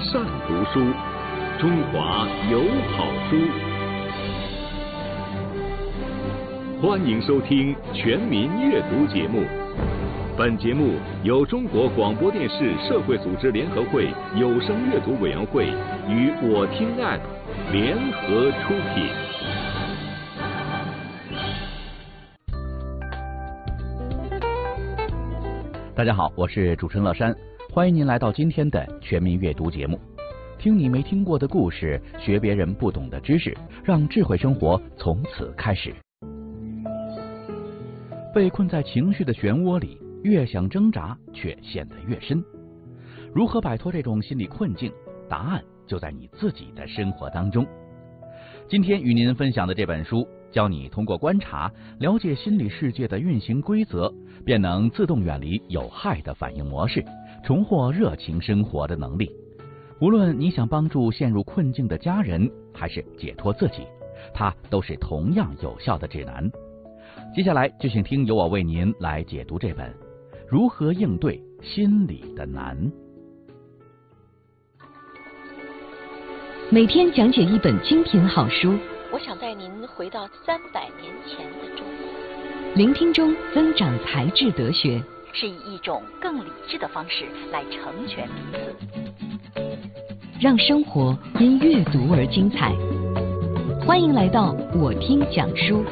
善读书，中华有好书。欢迎收听全民阅读节目。本节目由中国广播电视社会组织联合会有声阅读委员会与我听 App 联合出品。 大家好，我是主持人乐山，欢迎您来到今天的全民阅读节目。听你没听过的故事，学别人不懂的知识，让智慧生活从此开始。被困在情绪的漩涡里，越想挣扎却陷得越深。如何摆脱这种心理困境？答案就在你自己的生活当中。今天与您分享的这本书，教你通过观察了解心理世界的运行规则，便能自动远离有害的反应模式，重获热情生活的能力。无论你想帮助陷入困境的家人，还是解脱自己，它都是同样有效的指南。接下来就请听由我为您来解读这本《如何应对心理的难》。 每天讲解一本精品好书， 我想带您回到300年前的中国， 聆听中增长才智德学， 是以一种更理智的方式来成全彼此， 让生活因阅读而精彩。欢迎来到我听讲书。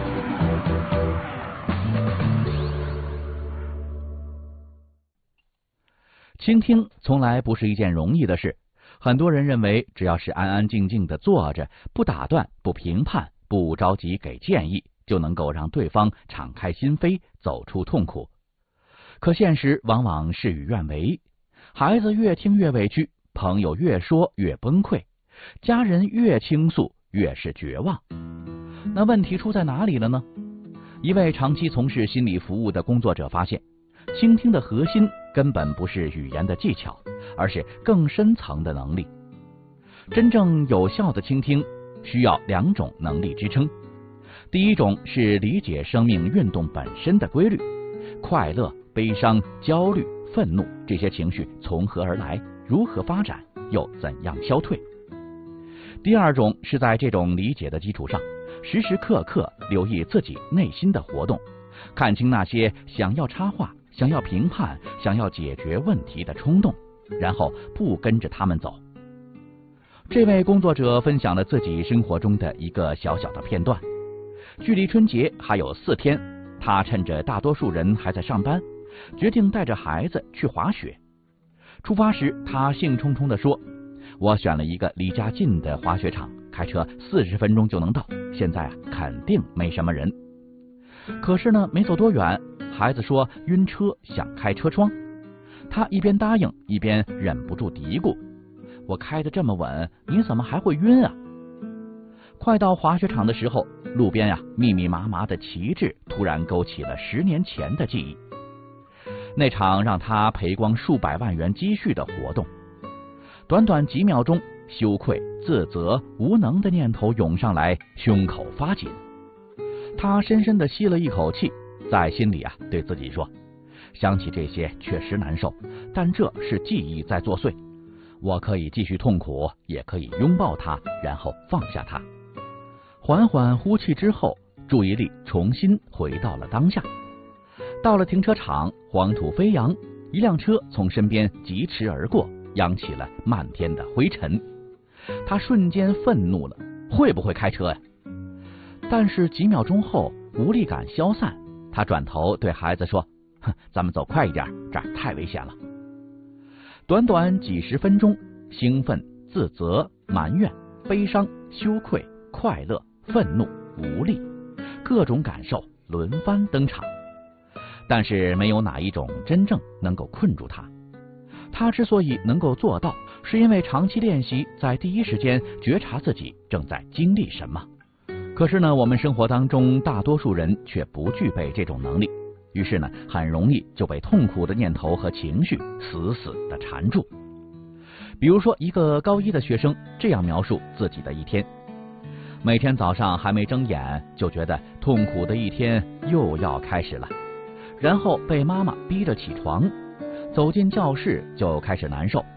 倾听从来不是一件容易的事，很多人认为只要是安安静静地坐着，不打断，不评判，不着急给建议，就能够让对方敞开心扉，走出痛苦。可现实往往事与愿违，孩子越听越委屈，朋友越说越崩溃，家人越倾诉越是绝望。那问题出在哪里了呢？一位长期从事心理服务的工作者发现，倾听的核心根本不是语言的技巧，而是更深层的能力。真正有效的倾听需要2种能力支撑。第一种是理解生命运动本身的规律，快乐、悲伤、焦虑、愤怒这些情绪从何而来，如何发展，又怎样消退。第二种是在这种理解的基础上，时时刻刻留意自己内心的活动，看清那些想要插话、想要评判、想要解决问题的冲动，然后不跟着他们走。这位工作者分享了自己生活中的一个小小的片段。距离春节还有4天，他趁着大多数人还在上班，决定带着孩子去滑雪。出发时，他兴冲冲地说：“我选了一个离家近的滑雪场，开车40分钟就能到，现在肯定没什么人。”可是呢，没走多远，孩子说晕车，想开车窗。他一边答应，一边忍不住嘀咕：“我开得这么稳，你怎么还会晕啊？”快到滑雪场的时候，路边密密麻麻的旗帜突然勾起了10年前的记忆。那场让他赔光数百万元积蓄的活动，短短几秒钟，羞愧、自责、无能的念头涌上来，胸口发紧。他深深地吸了一口气，在心里对自己说：“想起这些确实难受，但这是记忆在作祟。我可以继续痛苦，也可以拥抱它，然后放下它。”缓缓呼气之后，注意力重新回到了当下。到了停车场，黄土飞扬，一辆车从身边疾驰而过，扬起了漫天的灰尘。他瞬间愤怒了，会不会开车呀？但是几秒钟后，无力感消散，他转头对孩子说：“咱们走快一点，这儿太危险了。”短短几10分钟，兴奋、自责、埋怨、悲伤、羞愧、快乐、愤怒、无力，各种感受轮番登场。但是没有哪一种真正能够困住他。他之所以能够做到，是因为长期练习，在第一时间觉察自己正在经历什么。可是呢，我们生活当中大多数人却不具备这种能力，于是呢，很容易就被痛苦的念头和情绪死死地缠住。比如说，一个高1的学生这样描述自己的一天：每天早上还没睁眼，就觉得痛苦的一天又要开始了，然后被妈妈逼着起床，走进教室就开始难受，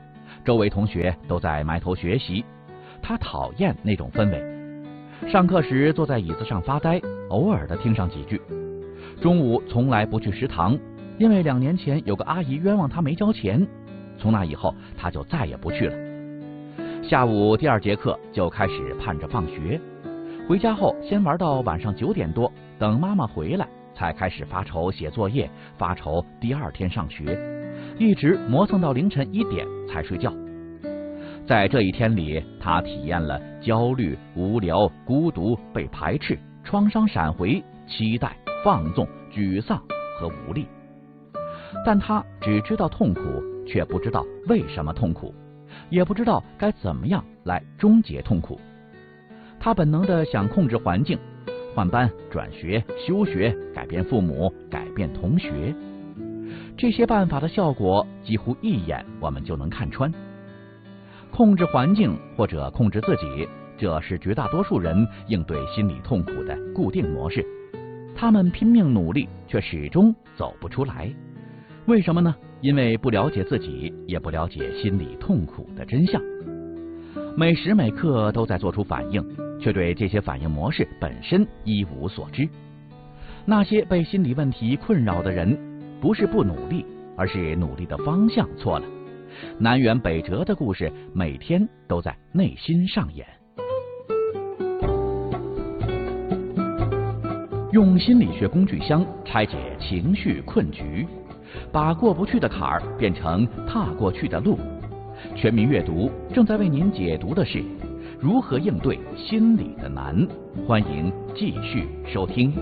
周围同学都在埋头学习，他讨厌那种氛围。上课时坐在椅子上发呆，偶尔的听上几句。中午从来不去食堂，因为2年前有个阿姨冤枉他没交钱，从那以后他就再也不去了。下午第2节课就开始盼着放学，回家后先玩到晚上9点多，等妈妈回来才开始发愁写作业，发愁第2天上学，一直磨蹭到凌晨1点才睡觉。在这一天里，他体验了焦虑、无聊、孤独、被排斥、创伤闪回、期待、放纵、沮丧和无力。但他只知道痛苦，却不知道为什么痛苦，也不知道该怎么样来终结痛苦。他本能的想控制环境，换班、转学、休学、改变父母、改变同学。这些办法的效果几乎一眼我们就能看穿。控制环境或者控制自己，这是绝大多数人应对心理痛苦的固定模式。他们拼命努力，却始终走不出来。为什么呢？因为不了解自己，也不了解心理痛苦的真相。每时每刻都在做出反应，却对这些反应模式本身一无所知。那些被心理问题困扰的人，不是不努力，而是努力的方向错了。南辕北辙的故事每天都在内心上演。用心理学工具箱拆解情绪困局，把过不去的坎儿变成踏过去的路。全民阅读正在为您解读的是如何应对心理的难。欢迎继续收听。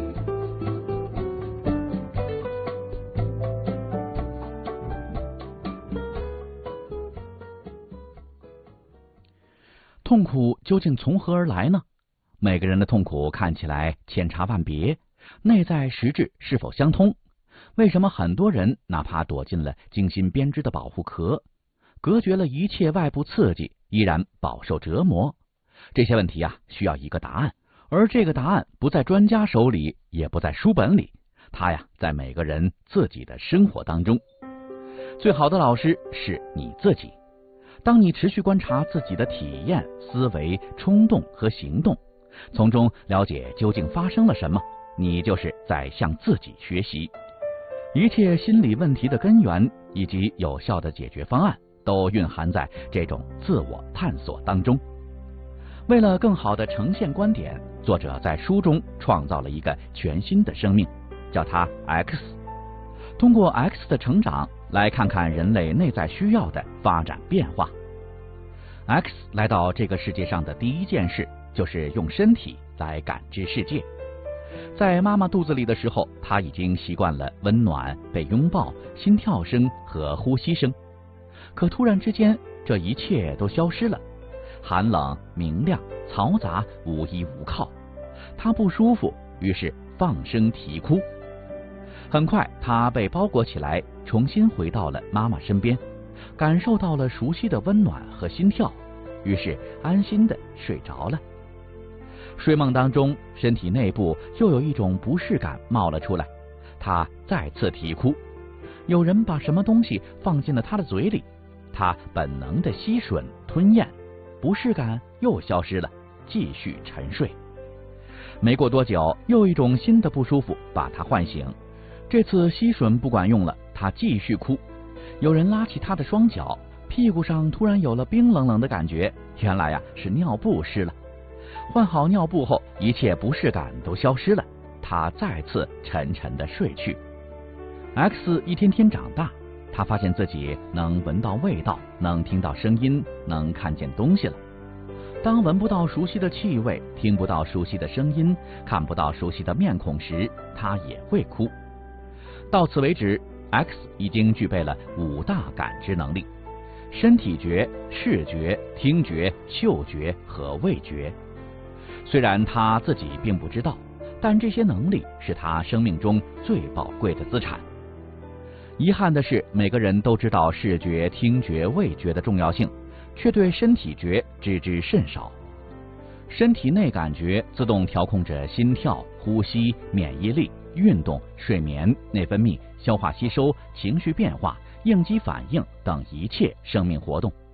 痛苦究竟从何而来呢？每个人的痛苦看起来千差万别，内在实质是否相通？为什么很多人哪怕躲进了精心编织的保护壳，隔绝了一切外部刺激，依然饱受折磨？这些问题需要一个答案，而这个答案不在专家手里，也不在书本里，它在每个人自己的生活当中。最好的老师是你自己。当你持续观察自己的体验、思维、冲动和行动，从中了解究竟发生了什么，你就是在向自己学习。一切心理问题的根源以及有效的解决方案，都蕴含在这种自我探索当中。为了更好地呈现观点，作者在书中创造了一个全新的生命，叫它 X。 通过 X 的成长，来看看人类内在需要的发展变化。X 来到这个世界上的第一件事，就是用身体来感知世界。在妈妈肚子里的时候，他已经习惯了温暖、被拥抱、心跳声和呼吸声。可突然之间，这一切都消失了，寒冷、明亮、嘈杂，无依无靠。他不舒服，于是放声啼哭。很快，他被包裹起来，重新回到了妈妈身边，感受到了熟悉的温暖和心跳，于是安心地睡着了。睡梦当中，身体内部又有一种不适感冒了出来，他再次啼哭。有人把什么东西放进了他的嘴里，他本能地吸吮吞咽，不适感又消失了，继续沉睡。没过多久，又一种新的不舒服把他唤醒。这次吸吮不管用了，他继续哭。有人拉起他的双脚，屁股上突然有了冰冷冷的感觉，原来是尿布湿了。换好尿布后，一切不适感都消失了，他再次沉沉地睡去。X 一天天长大，他发现自己能闻到味道，能听到声音，能看见东西了。当闻不到熟悉的气味，听不到熟悉的声音，看不到熟悉的面孔时，他也会哭。到此为止， X 已经具备了5大感知能力：身体觉、视觉、听觉、嗅觉和味觉。虽然他自己并不知道，但这些能力是他生命中最宝贵的资产。遗憾的是，每个人都知道视觉、听觉、味觉的重要性，却对身体觉知之甚少。身体内感觉自动调控着心跳、呼吸、免疫力、运动、睡眠、内分泌、消化吸收、情绪变化、应激反应等一切生命活动。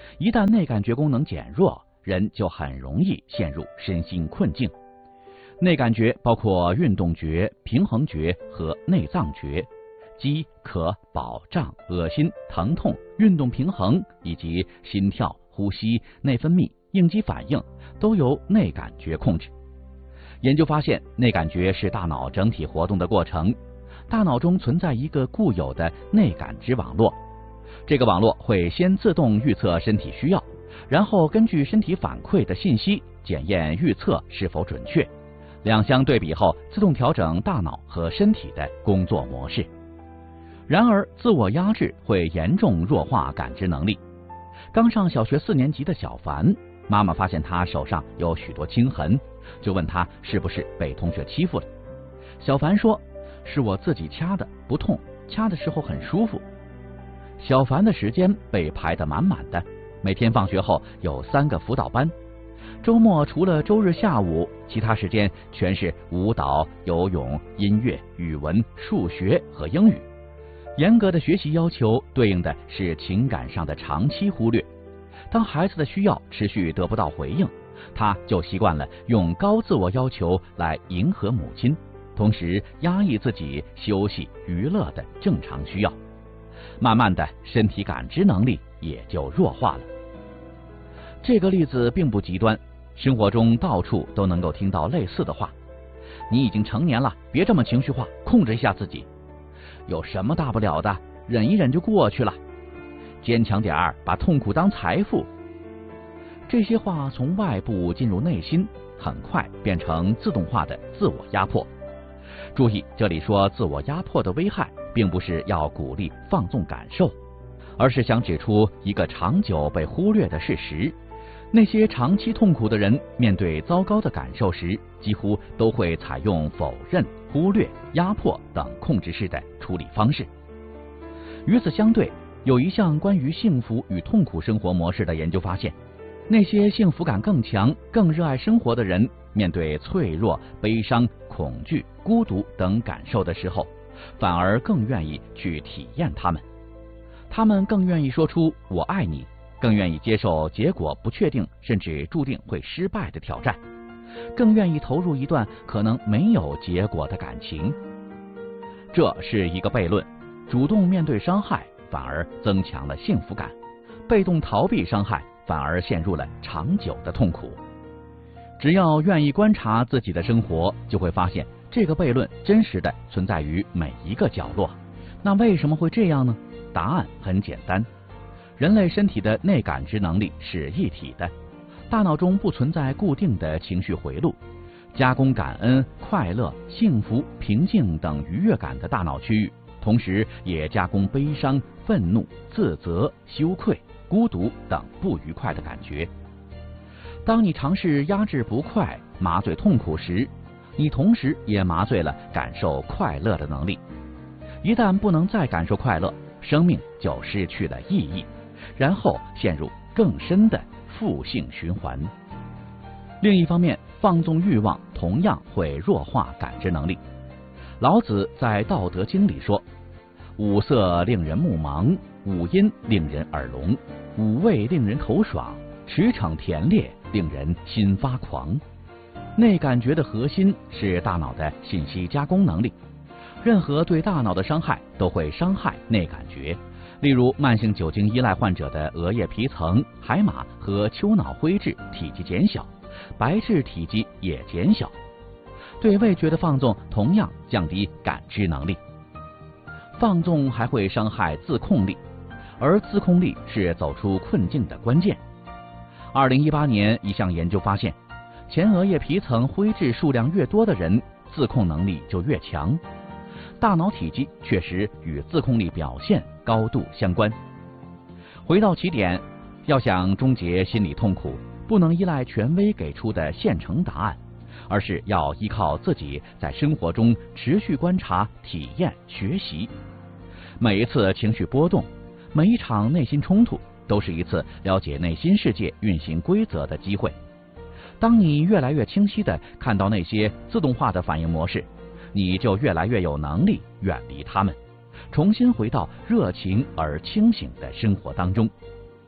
一旦内感觉功能减弱，人就很容易陷入身心困境。内感觉包括运动觉、平衡觉和内脏觉，饥渴、饱胀、恶心、疼痛、运动平衡以及心跳、呼吸、内分泌、应激反应都由内感觉控制。研究发现，内感觉是大脑整体活动的过程，大脑中存在一个固有的内感知网络，这个网络会先自动预测身体需要，然后根据身体反馈的信息检验预测是否准确，两相对比后自动调整大脑和身体的工作模式。然而自我压制会严重弱化感知能力。刚上小学4年级的小凡，妈妈发现他手上有许多青痕，就问他是不是被同学欺负了。小凡说，是我自己掐的，不痛，掐的时候很舒服。小凡的时间被排得满满的，每天放学后有3个辅导班，周末除了周日下午，其他时间全是舞蹈、游泳、音乐、语文、数学和英语。严格的学习要求对应的是情感上的长期忽略。当孩子的需要持续得不到回应，他就习惯了用高自我要求来迎合母亲，同时压抑自己休息娱乐的正常需要。慢慢的，身体感知能力也就弱化了。这个例子并不极端，生活中到处都能够听到类似的话。你已经成年了，别这么情绪化，控制一下自己。有什么大不了的，忍一忍就过去了。坚强点儿，把痛苦当财富。这些话从外部进入内心，很快变成自动化的自我压迫。注意，这里说自我压迫的危害，并不是要鼓励放纵感受，而是想指出一个长久被忽略的事实。那些长期痛苦的人，面对糟糕的感受时，几乎都会采用否认、忽略、压迫等控制式的处理方式。与此相对，有一项关于幸福与痛苦生活模式的研究发现，那些幸福感更强、更热爱生活的人，面对脆弱、悲伤、恐惧、孤独等感受的时候，反而更愿意去体验它们。他们更愿意说出“我爱你”，更愿意接受结果不确定甚至注定会失败的挑战，更愿意投入一段可能没有结果的感情。这是一个悖论，主动面对伤害反而增强了幸福感，被动逃避伤害反而陷入了长久的痛苦。只要愿意观察自己的生活，就会发现这个悖论真实的存在于每一个角落。那为什么会这样呢？答案很简单，人类身体的内感知能力是一体的，大脑中不存在固定的情绪回路，加工感恩、快乐、幸福、平静等愉悦感的大脑区域，同时也加工悲伤、愤怒、自责、羞愧、孤独等不愉快的感觉。当你尝试压制不快、麻醉痛苦时，你同时也麻醉了感受快乐的能力。一旦不能再感受快乐，生命就失去了意义，然后陷入更深的负性循环。另一方面，放纵欲望同样会弱化感知能力。老子在《道德经》里说：“五色令人目盲，五音令人耳聋，五味令人口爽，驰骋甜猎令人心发狂。”内感觉的核心是大脑的信息加工能力，任何对大脑的伤害都会伤害内感觉。例如，慢性酒精依赖患者的额叶皮层、海马和丘脑灰质体积减小，白质体积也减小。对味觉的放纵同样降低感知能力。放纵还会伤害自控力，而自控力是走出困境的关键。2018年一项研究发现，前额叶皮层灰质数量越多的人，自控能力就越强。大脑体积确实与自控力表现高度相关。回到起点，要想终结心理痛苦，不能依赖权威给出的现成答案，而是要依靠自己在生活中持续观察、体验、学习。每一次情绪波动，每一场内心冲突，都是一次了解内心世界运行规则的机会。当你越来越清晰地看到那些自动化的反应模式，你就越来越有能力远离他们，重新回到热情而清醒的生活当中。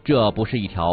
这不是一条